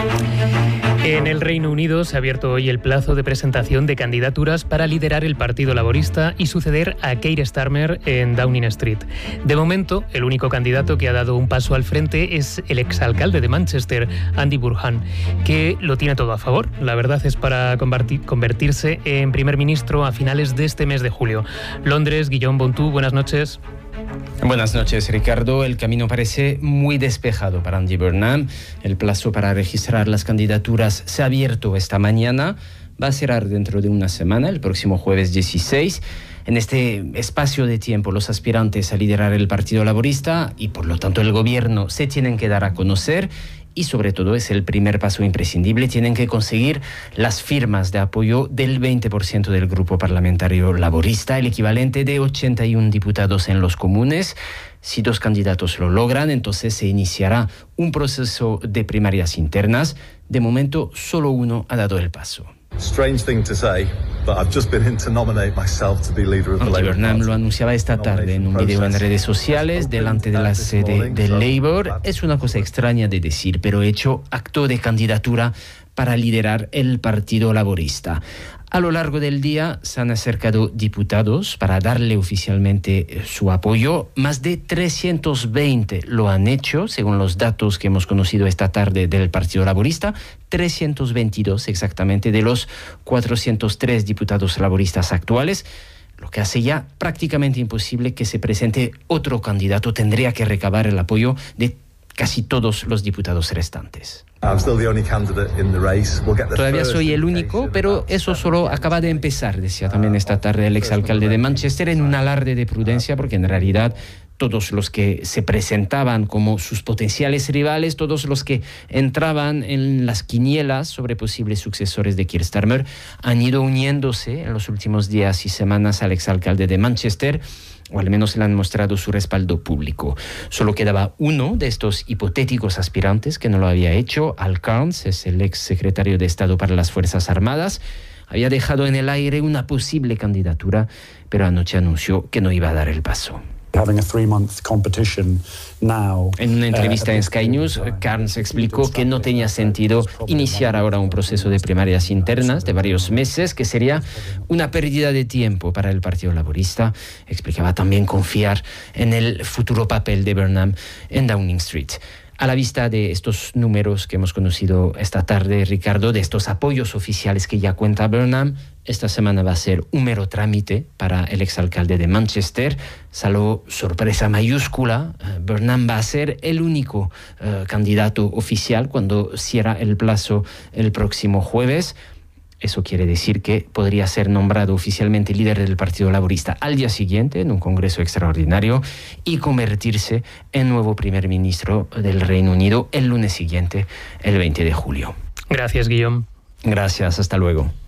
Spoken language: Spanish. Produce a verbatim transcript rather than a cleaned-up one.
En el Reino Unido se ha abierto hoy el plazo de presentación de candidaturas para liderar el Partido Laborista y suceder a Keir Starmer en Downing Street. De momento, el único candidato que ha dado un paso al frente es el exalcalde de Manchester, Andy Burnham, que lo tiene todo a favor. La verdad es para convertirse en primer ministro a finales de este mes de julio. Londres, Guillaume Bontú, buenas noches. Buenas noches, Ricardo. El camino parece muy despejado para Andy Burnham. El plazo para registrar las candidaturas se ha abierto esta mañana. Va a cerrar dentro de una semana, el próximo jueves dieciséis. En este espacio de tiempo, los aspirantes a liderar el Partido Laborista y, por lo tanto, el gobierno se tienen que dar a conocer. Y sobre todo es el primer paso imprescindible, tienen que conseguir las firmas de apoyo del veinte por ciento del grupo parlamentario laborista, el equivalente de ochenta y uno diputados en los comunes. Si dos candidatos lo logran, entonces se iniciará un proceso de primarias internas. De momento, solo uno ha dado el paso. Strange thing to say, but I've just been in to nominate myself to be leader of the Labour Burnham lo anunciaba esta tarde en un video en redes sociales delante de la sede de Labour. Es una cosa extraña de decir, pero he hecho acto de candidatura para liderar el Partido Laborista. A lo largo del día se han acercado diputados para darle oficialmente su apoyo. Más de trescientos veinte lo han hecho, según los datos que hemos conocido esta tarde del Partido Laborista. trescientos veintidós exactamente de los cuatrocientos tres diputados laboristas actuales, lo que hace ya prácticamente imposible que se presente otro candidato. Tendría que recabar el apoyo de casi todos los diputados restantes. Todavía soy el único, pero eso solo acaba de empezar, decía también esta tarde el exalcalde de Manchester en un alarde de prudencia, porque en realidad todos los que se presentaban como sus potenciales rivales, todos los que entraban en las quinielas sobre posibles sucesores de Keir Starmer, han ido uniéndose en los últimos días y semanas al exalcalde de Manchester, o al menos le han mostrado su respaldo público. Solo quedaba uno de estos hipotéticos aspirantes que no lo había hecho. Al Cairns es el ex secretario de Estado para las Fuerzas Armadas. Había dejado en el aire una posible candidatura, pero anoche anunció que no iba a dar el paso. En una entrevista en Sky News, Cairns explicó que no tenía sentido iniciar ahora un proceso de primarias internas de varios meses, que sería una pérdida de tiempo para el Partido Laborista. Explicaba también confiar en el futuro papel de Burnham en Downing Street. A la vista de estos números que hemos conocido esta tarde, Ricardo, de estos apoyos oficiales que ya cuenta Burnham, esta semana va a ser un mero trámite para el exalcalde de Manchester. Salvo sorpresa mayúscula, Burnham va a ser el único uh, candidato oficial cuando cierra el plazo el próximo jueves. Eso quiere decir que podría ser nombrado oficialmente líder del Partido Laborista al día siguiente en un congreso extraordinario y convertirse en nuevo primer ministro del Reino Unido el lunes siguiente, el veinte de julio. Gracias, Guillaume. Gracias, hasta luego.